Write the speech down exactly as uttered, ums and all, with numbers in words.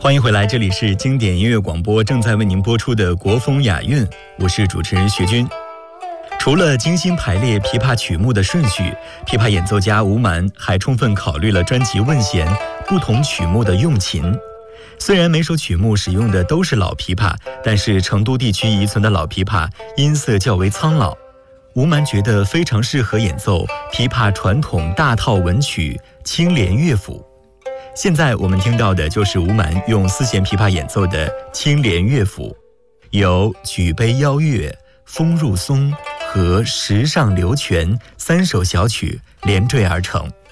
欢迎回来，这里是经典音乐广播，正在为您播出的国风雅韵，我是主持人徐军。除了精心排列琵琶曲目的顺序，琵琶演奏家吴蛮还充分考虑了专辑问弦不同曲目的用琴。虽然每首曲目使用的都是老琵琶，但是成都地区遗存的老琵琶音色较为苍老，吴蛮觉得非常适合演奏琵琶传统大套文曲青莲乐府。现在我们听到的就是吴蛮用丝弦琵琶演奏的青莲乐府，由举杯邀月、风入松和石上流泉三首小曲连缀而成。